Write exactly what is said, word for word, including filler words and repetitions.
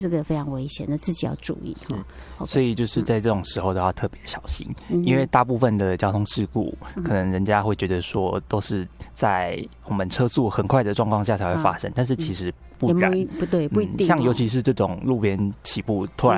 这个非常危险的，自己要注意。 嗯、所以就是在这种时候都要特别小心，嗯、因为大部分的交通事故，嗯、可能人家会觉得说都是在我们车速很快的状况下才会发生，啊、但是其实不然， 不对，不一定、哦嗯。像尤其是这种路边起步突然